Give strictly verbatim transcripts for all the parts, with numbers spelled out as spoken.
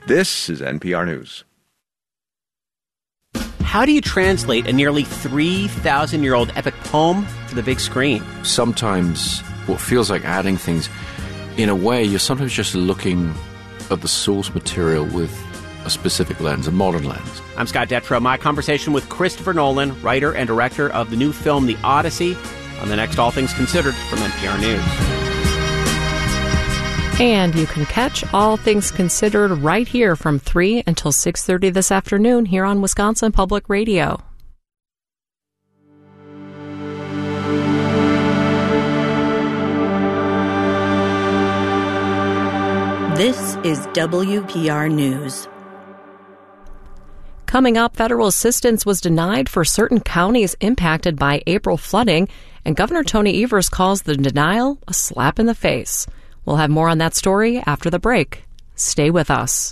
This is N P R News. How do you translate a nearly three thousand year old epic poem to the big screen? Sometimes what feels like adding things, in a way, you're sometimes just looking at the source material with a specific lens, a modern lens. I'm Scott Detrow. My conversation with Christopher Nolan, writer and director of the new film The Odyssey, on the next All Things Considered from N P R News. And you can catch All Things Considered right here from three until six thirty this afternoon here on Wisconsin Public Radio. This is W P R News. Coming up, federal assistance was denied for certain counties impacted by April flooding, and Governor Tony Evers calls the denial a slap in the face. We'll have more on that story after the break. Stay with us.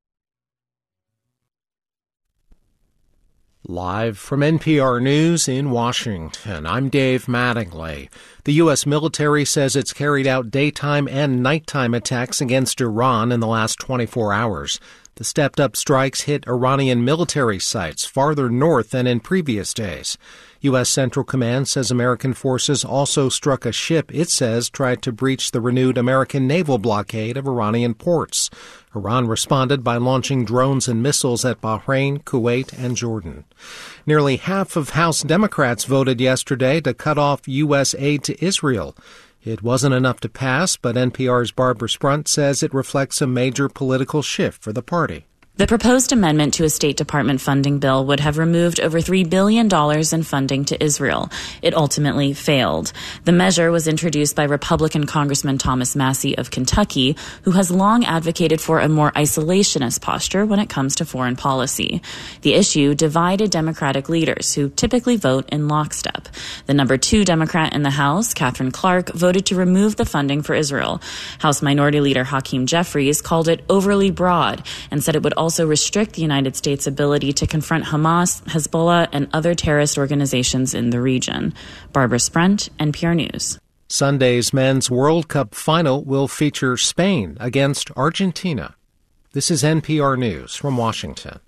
Live from N P R News in Washington, I'm Dave Mattingly. The U S military says it's carried out daytime and nighttime attacks against Iran in the last twenty-four hours. The stepped-up strikes hit Iranian military sites farther north than in previous days. U S. Central Command says American forces also struck a ship it says tried to breach the renewed American naval blockade of Iranian ports. Iran responded by launching drones and missiles at Bahrain, Kuwait, and Jordan. Nearly half of House Democrats voted yesterday to cut off U S aid to Israel. It wasn't enough to pass, but N P R's Barbara Sprunt says it reflects a major political shift for the party. The proposed amendment to a State Department funding bill would have removed over three billion dollars in funding to Israel. It ultimately failed. The measure was introduced by Republican Congressman Thomas Massie of Kentucky, who has long advocated for a more isolationist posture when it comes to foreign policy. The issue divided Democratic leaders, who typically vote in lockstep. The number two Democrat in the House, Katherine Clark, voted to remove the funding for Israel. House Minority Leader Hakeem Jeffries called it overly broad and said it would also also restrict the United States' ability to confront Hamas, Hezbollah, and other terrorist organizations in the region. Barbara Sprunt, N P R News. Sunday's Men's World Cup final will feature Spain against Argentina. This is N P R News from Washington.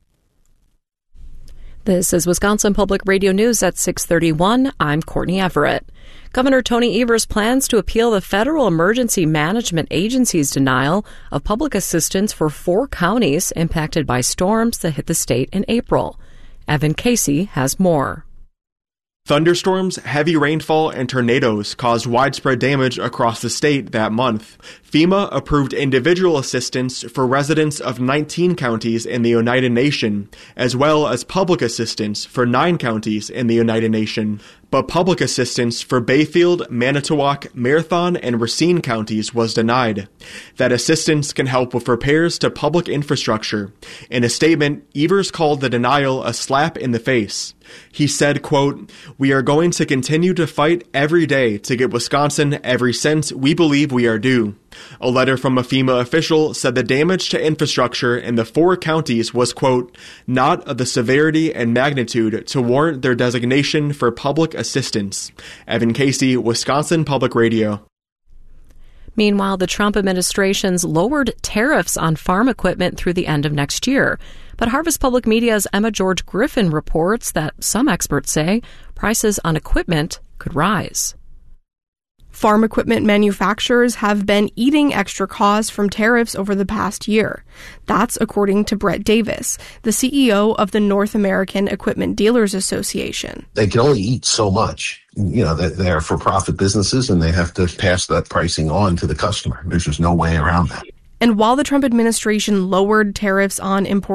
This is Wisconsin Public Radio News at six thirty-one. I'm Courtney Everett. Governor Tony Evers plans to appeal the Federal Emergency Management Agency's denial of public assistance for four counties impacted by storms that hit the state in April. Evan Casey has more. Thunderstorms, heavy rainfall, and tornadoes caused widespread damage across the state that month. FEMA approved individual assistance for residents of nineteen counties in the United Nations, as well as public assistance for nine counties in the United Nations. But public assistance for Bayfield, Manitowoc, Marathon, and Racine counties was denied. That assistance can help with repairs to public infrastructure. In a statement, Evers called the denial a slap in the face. He said, quote, "We are going to continue to fight every day to get Wisconsin every cent we believe we are due." A letter from a FEMA official said the damage to infrastructure in the four counties was, quote, "not of the severity and magnitude to warrant their designation for public assistance." Evan Casey, Wisconsin Public Radio. Meanwhile, the Trump administration's lowered tariffs on farm equipment through the end of next year. But Harvest Public Media's Emma George Griffin reports that some experts say prices on equipment could rise. Farm equipment manufacturers have been eating extra costs from tariffs over the past year. That's according to Brett Davis, the C E O of the North American Equipment Dealers Association. They can only eat so much. You know, they're for-profit businesses, and they have to pass that pricing on to the customer. There's just no way around that. And while the Trump administration lowered tariffs on imports